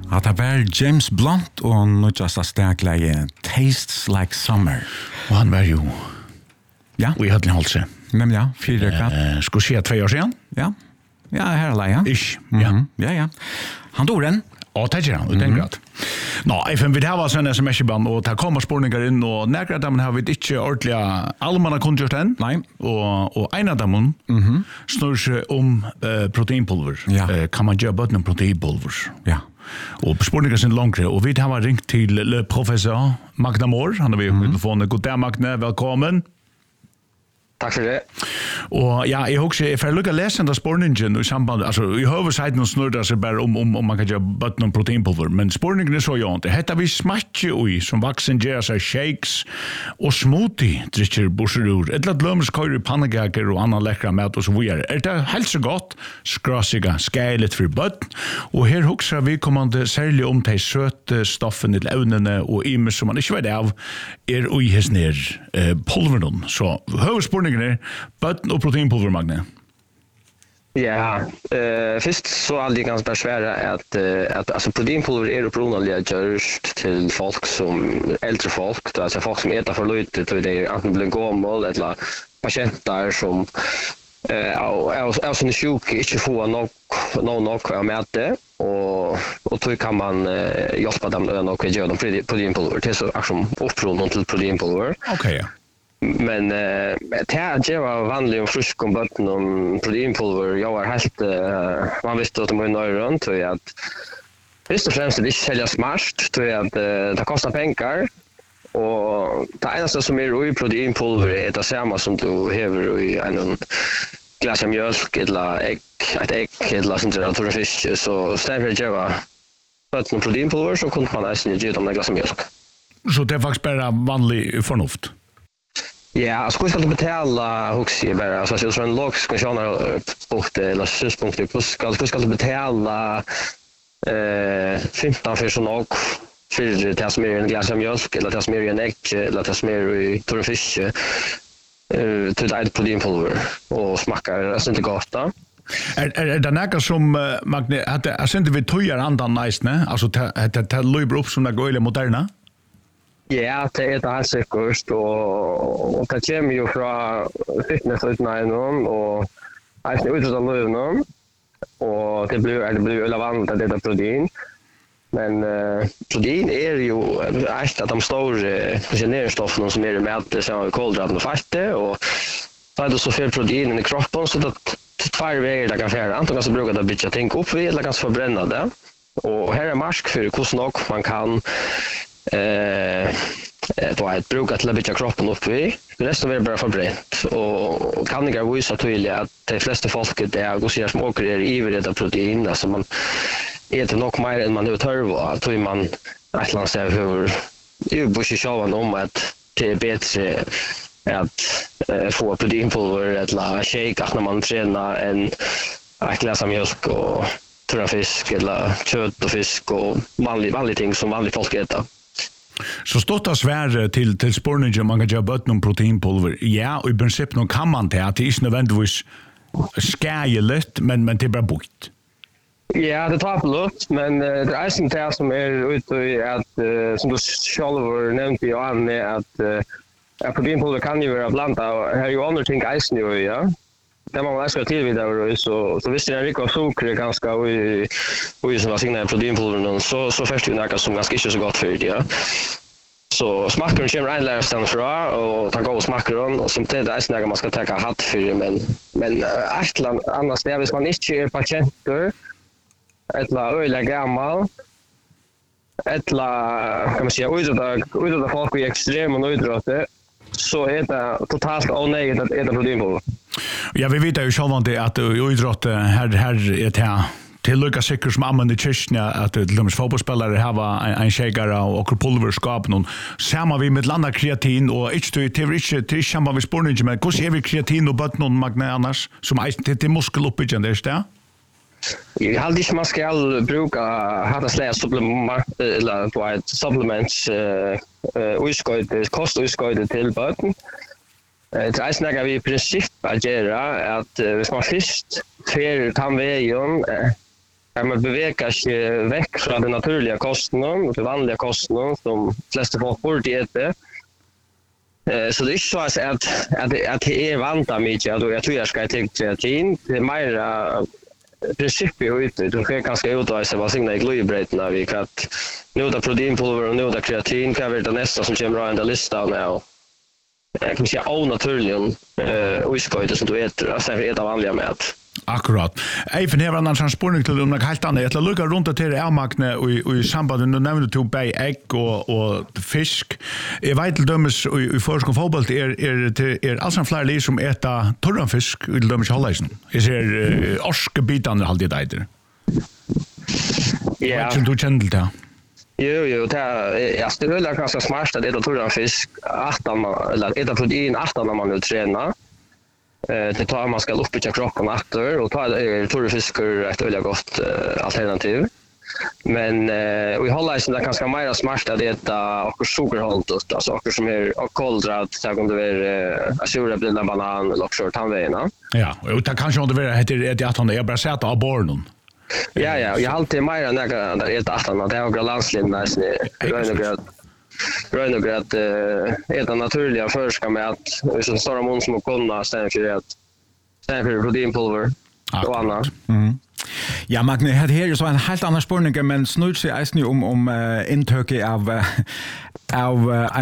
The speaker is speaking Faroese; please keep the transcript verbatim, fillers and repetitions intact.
At det var James Blunt og nødjast stegleie Tastes Like Summer. Og han var jo ja. Vi hadde en halse. Men ja, fire katt. Uh, skulle si at två år siden? Ja, ja, her er leia. Ish, mm-hmm. ja. Ja, ja. Han tog den. Ja, det gjør han, i den grad. Nå, F M, vi har sånn S M S-band, og det kommer spårninger inn, og nærkere dem har vi ikke ordentlig allmanna kundgjort den. Nei. Og, og en av dem mm-hmm. snur seg om uh, proteinpulver. Ja. Uh, kan man gjøre bøtten proteinpulver? Ja. Og spårninger sin langere, og vi har ringt til professor Magne Mohr. Han har vi på mm-hmm. telefonen. God dag, Magne, velkommen. Takk for det. Og ja, jeg husker, jeg får lukke å lese den spårningen i samband, altså i hovedsiden snurrer seg bare om, om, om man kan gjøre bøtten om proteinpulver, men spårningen er så gjort. Hette vi smakker ui, som vaksen gjør seg shakes og smoothie, drikker borserur, et eller annet lømmerskøyre, pannekaker og annen lekkere mat og så videre. Er det helt så godt, skrasiga, skælet for bøtten, og her husker vi kommande særlig om de søte stoffene til evnene og imer som man ikke vet av, er ui hos ned eh, pulveren. Så hovedspårningen er bøtten og proteinpulver, Magne. Ja, uh, først så er det ganske svære at, uh, at altså, proteinpulver er opprunnelig gjørst til folk som eldre folk, altså folk som eter for løyte til det er enten blir gammel eller patienter som uh, er, er sånne syke, ikke får nok, noe nok av mæte, og, og så kan man uh, hjelpe dem nok å gjøre dem proteinpulver til så er som opprunnen til proteinpulver. Ok, ja. Men eh det är var vanligt och frisk om bötten om proteinpulver. Jag var helt uh, man visste att de var nöjda runt så att först och främst det säljas smart så att uh, det kostar pengar och det enda som är i proteinpulver är det samma som du häver i en glas av mjölk eller ägg ett ägg eller sånt där torr fisk så stämmer det var bötten proteinpulver så kunde man nästan ge dem en glas av mjölk. Så det är faktiskt bara vanlig förnuft. Ja, alltså hur ska du betala huxi bara alltså så en logisk punkt eller synpunkt hur ska hur ska du betala eh femton för sån och för det som är en glas av mjölk eller det som är en ägg eller det som är i torr fisk eh till det proteinpulver och smakar alltså inte gott då. Er, er, er det nægget som, uh, Magne, at det er ikke vi tøyer andan nice, ne? Altså, det løyber opp som det går moderne? Ja, det er det helt sikkert, og, og det kommer jo fra fitness-utnøyene, og jeg er ute av løyene, og det blir, det blir veldig vanlig at det er protein. Men uh, protein er jo et av de store genereringsstoffene som er i mat, som er kolhydrater og fette, og da er det så fel protein i kroppen, så det er tvær veier det kan fære. Antingen så bruker det å bytte ting opp ved, eller kan forbrenne det. Og her er marsk for hvordan nok man kan eh då är ett bruk till att byta kroppen upp vi resten är bara förbränt och kan inte visa tydligt att de flesta folk det är går sig småker är ivriga protein alltså man äter nog mer än man nu törva att man att man ser hur ju bushi showan om att det är bättre att äh, få proteinpulver eller shake när man tränar en att läsa mjölk och torra fisk eller kött och fisk och vanliga vanliga ting som vanliga folk äter. Så stått av svære til, til spårningen man kan gjøre bøtten om proteinpulver. Ja, og i prinsippet kan man til at det er ikke nødvendigvis skægeligt, men, men det er bare bort. Ja, det tar på luft, men uh, det er ikke det som er ute i at, uh, som du selv nevnte i annen, er at, uh, at proteinpulver kan jo være blandet, og her er jo andre ting eisen jo, ja. Det man älskar till vidare så så visst är det mycket socker ganska och och som var signat proteinpulver så så först ju något som ganska inte så gott för det ja. Så smakar kommer en lära stanna fra och ta gå smakar och som det är snäga man ska ta hatt för men men Estland annars det är hvis man inte är patienter eller öle gammal eller kan man säga ute då ute då folk i extrem och idrotter så är det totalt onödigt att äta proteinpulver. Ja, vi vet ju själva att i idrott här här är det till lucka säkert som använder kyrkna att de fotbollsspelare har en, en shakare och pulverskap någon samma vi med landa kreatin och inte till inte till samma vi spårningen med hur är vi kreatin och bött någon magne annars som är till muskeluppbyggande är det? Jag hade inte man ska bruka hata slä supplement eller på ett supplements eh utskott kost utskott till bötten. Det är snäga vi i princip att göra att hvis man först för tandvägen kan man bevega sig väck från de naturliga kostnaderna och de vanliga kostnaderna som flesta folk borde äta. Eh så det är så att att att det är vanta mycket då jag tror jag ska ta kreatin det är mer princip ute du kan ganska utväsa vad signa i glöjbreiterna vi kan nu då proteinpulver och nu då kreatin kan vara det nästa som kommer på den listan nu. Jag kan säga onaturligen eh och skojar som du äter alltså är det vanliga mat. Akkurat. Eifen hever annan transportning til om det helt annet. Jeg til å lukke rundt til avmakne og, og i sambandet, nå nevner du bei egg og, og fisk. Jeg vet til dømes i, i forskning fotball er, er, er, er altså flere liv som eter torranfisk til dømes i Holleisen. Jeg ser uh, orskebitene alltid eiter. Ja. Hva som du kjenner til det? Jo, jo, det er, ja, det er ganske smart at etter torranfisk, eller etter protein atten når man vil trene. Eh det tar man ska upp i kroppen efter och ta är torrfiskar ett väldigt gott uh, alternativ. Men eh vi håller ju det ganska mer smart att äta och sockerhalt och alltså saker som är och kolhydrat så kan det vara azura blinda banan eller också tandväna. Ja, och det kanske inte vara heter det att han är bara sätta av barnen. Ja, ja, jag har alltid mer än jag där äta att han det har landslinjen där så Röjn och att äta naturliga förska med att så stora mån som kunna stämma för att stämma för proteinpulver och annat. Mm. Ja, Magne, det här är så en helt annan spårning, men snurr sig eisning om, om uh, intöket av, uh, av uh,